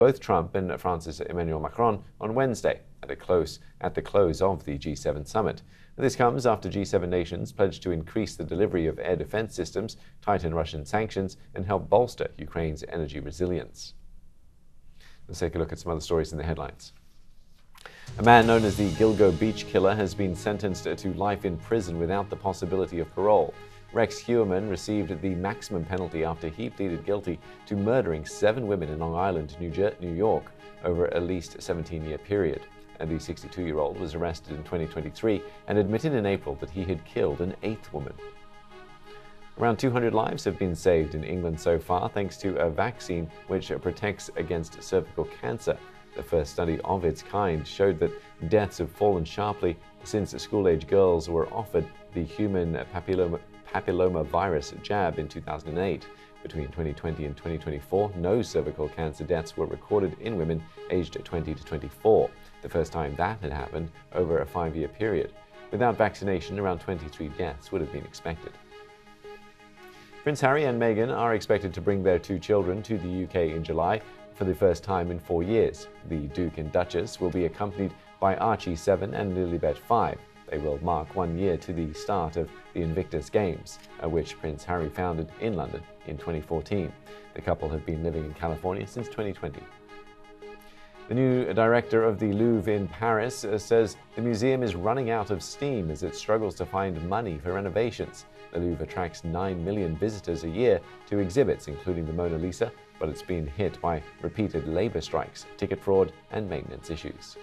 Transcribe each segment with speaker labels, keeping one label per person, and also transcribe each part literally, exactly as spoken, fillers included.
Speaker 1: both Trump and France's Emmanuel Macron on Wednesday at the close, at the close of the G seven summit. This comes after G seven nations pledged to increase the delivery of air defense systems, tighten Russian sanctions, and help bolster Ukraine's energy resilience. Let's take a look at some other stories in the headlines. A man known as the Gilgo Beach killer has been sentenced to life in prison without the possibility of parole. Rex Heuermann received the maximum penalty after he pleaded guilty to murdering seven women in Long Island, New, Jer- New York, over at least a seventeen-year period. And the sixty-two-year-old was arrested in twenty twenty-three and admitted in April that he had killed an eighth woman. Around two hundred lives have been saved in England so far thanks to a vaccine which protects against cervical cancer. The first study of its kind showed that deaths have fallen sharply since school-age girls were offered the human papilloma, papilloma virus jab in two thousand eight. Between twenty twenty and twenty twenty-four, no cervical cancer deaths were recorded in women aged twenty to twenty-four, the first time that had happened over a five-year period. Without vaccination, around twenty-three deaths would have been expected. Prince Harry and Meghan are expected to bring their two children to the U K in July for the first time in four years. The Duke and Duchess will be accompanied by Archie seven and Lilibet five. They will mark one year to the start of the Invictus Games, which Prince Harry founded in London in twenty fourteen. The couple have been living in California since twenty twenty. The new director of the Louvre in Paris says the museum is running out of steam as it struggles to find money for renovations. The Louvre attracts nine million visitors a year to exhibits, including the Mona Lisa, but it's been hit by repeated labor strikes, ticket fraud, and maintenance issues.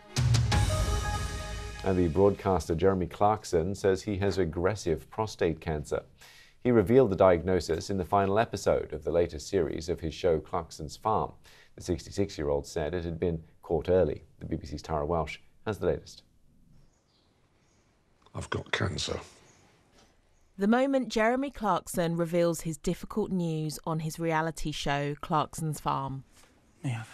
Speaker 1: And the broadcaster Jeremy Clarkson says he has aggressive prostate cancer. He revealed the diagnosis in the final episode of the latest series of his show Clarkson's Farm. The sixty-six-year-old said it had been caught early. The B B C's Tara Welsh has the latest.
Speaker 2: I've got cancer.
Speaker 3: The moment Jeremy Clarkson reveals his difficult news on his reality show Clarkson's Farm.
Speaker 2: Yeah.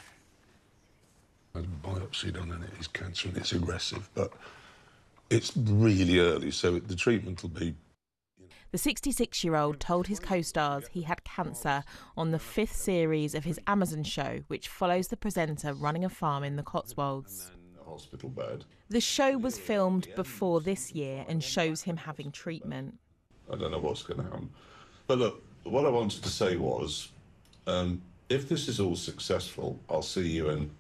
Speaker 2: I had a biopsy done and it is cancer and it's aggressive, but it's really early, so the treatment will be...
Speaker 3: The sixty-six-year-old told his co-stars he had cancer on the fifth series of his Amazon show, which follows the presenter running a farm in the Cotswolds.
Speaker 2: Hospital bed.
Speaker 3: The show was filmed before this year and shows him having treatment.
Speaker 2: I don't know what's going to happen. But look, what I wanted to say was, um, if this is all successful, I'll see you in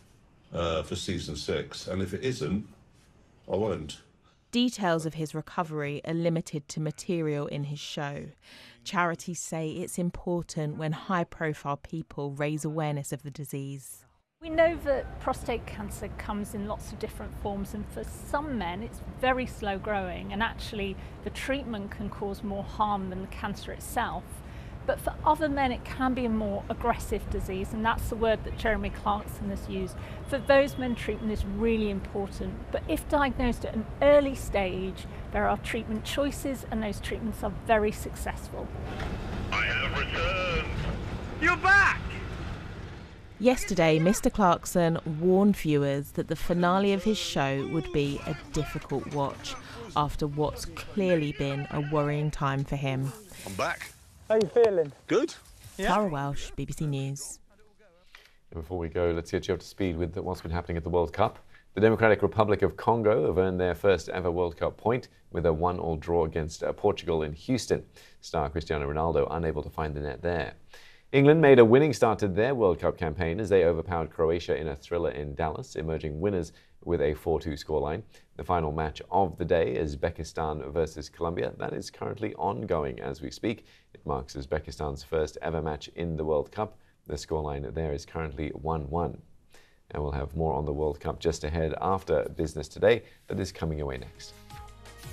Speaker 2: uh, for season six. And if it isn't, I won't.
Speaker 3: Details of his recovery are limited to material in his show. Charities say it's important when high-profile people raise awareness of the disease.
Speaker 4: We know that prostate cancer comes in lots of different forms, and for some men it's very slow growing, and actually the treatment can cause more harm than the cancer itself. But for other men it can be a more aggressive disease, and that's the word that Jeremy Clarkson has used. For those men, treatment is really important, but if diagnosed at an early stage, there are treatment choices and those treatments are very successful.
Speaker 5: I have returned! You're back!
Speaker 3: Yesterday, Mister Clarkson warned viewers that the finale of his show would be a difficult watch after what's clearly been a worrying time for him.
Speaker 2: I'm back.
Speaker 6: How are you feeling?
Speaker 2: Good.
Speaker 6: Yeah.
Speaker 3: Tara Welsh, B B C News.
Speaker 1: And before we go, let's get you up to speed with what's been happening at the World Cup. The Democratic Republic of Congo have earned their first ever World Cup point with a one-all draw against uh, Portugal in Houston. Star Cristiano Ronaldo unable to find the net there. England made a winning start to their World Cup campaign as they overpowered Croatia in a thriller in Dallas, emerging winners with a four two scoreline. The final match of the day is Uzbekistan versus Colombia. That is currently ongoing as we speak. It marks Uzbekistan's first ever match in the World Cup. The scoreline there is currently one one. And we'll have more on the World Cup just ahead after Business Today that is coming away next.